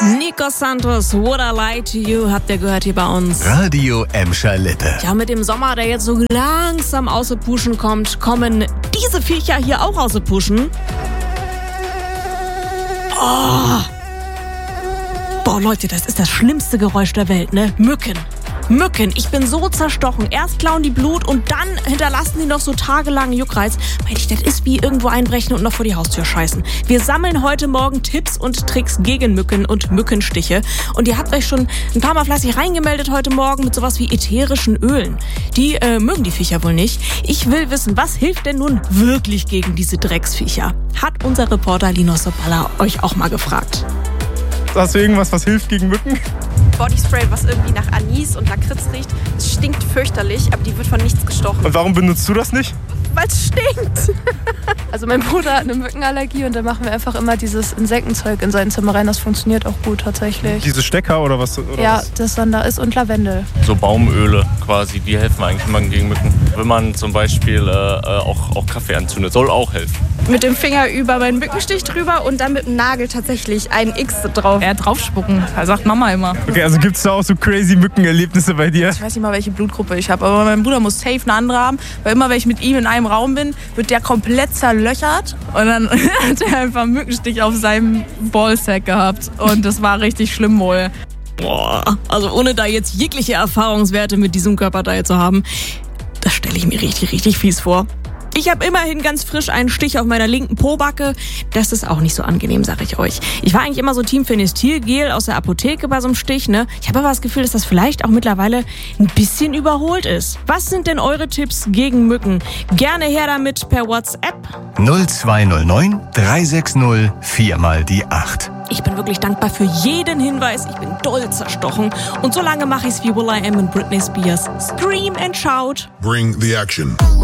Nico Santos, Would I Lie to You, habt ihr gehört hier bei uns. Radio Emscher Lippe. Ja, mit dem Sommer, der jetzt so langsam aus dem Puschen kommt, kommen diese Viecher hier auch aus dem Puschen. Oh. Boah, Leute, das ist das schlimmste Geräusch der Welt, ne? Mücken. Ich bin so zerstochen. Erst klauen die Blut und dann hinterlassen die noch so tagelang Juckreiz. Meinte ich, das ist wie irgendwo einbrechen und noch vor die Haustür scheißen. Wir sammeln heute Morgen Tipps und Tricks gegen Mücken und Mückenstiche. Und ihr habt euch schon ein paar Mal fleißig reingemeldet heute Morgen mit sowas wie ätherischen Ölen. Die mögen die Viecher wohl nicht. Ich will wissen, was hilft denn nun wirklich gegen diese Drecksviecher? Hat unser Reporter Linus Soballa euch auch mal gefragt. Hast du irgendwas, was hilft gegen Mücken? Bodyspray, was irgendwie nach Anis und Lakritz riecht. Es stinkt fürchterlich, aber die wird von nichts gestochen. Und warum benutzt du das nicht? Weil es stinkt. Also mein Bruder hat eine Mückenallergie und da machen wir einfach immer dieses Insektenzeug in sein Zimmer rein. Das funktioniert auch gut tatsächlich. Diese Stecker oder was? Oder ja, was? das dann da ist und Lavendel. So Baumöle quasi, die helfen eigentlich immer gegen Mücken. Wenn man zum Beispiel auch Kaffee anzündet, soll auch helfen. Mit dem Finger über meinen Mückenstich drüber und dann mit dem Nagel tatsächlich ein X drauf. Er draufspucken, sagt Mama immer. Okay, also gibt es da auch so crazy Mückenerlebnisse bei dir? Ich weiß nicht mal, welche Blutgruppe ich habe, aber mein Bruder muss safe eine andere haben, weil immer, wenn ich mit ihm in einem Raum bin, wird der komplett zerlöchert und dann hat er einfach einen Mückenstich auf seinem Ballsack gehabt und das war richtig schlimm wohl. Boah, also ohne da jetzt jegliche Erfahrungswerte mit diesem Körperteil zu haben, das stelle ich mir richtig, richtig fies vor. Ich habe immerhin ganz frisch einen Stich auf meiner linken Pobacke. Das ist auch nicht so angenehm, sag ich euch. Ich war eigentlich immer so Team Phenestilgel aus der Apotheke bei so einem Stich, ne? Ich habe aber das Gefühl, dass das vielleicht auch mittlerweile ein bisschen überholt ist. Was sind denn eure Tipps gegen Mücken? Gerne her damit per WhatsApp. 0209 360 4x8. Ich bin wirklich dankbar für jeden Hinweis. Ich bin doll zerstochen. Und so lange mache ich's wie will.i.am und Britney Spears. Scream and shout. Bring the action.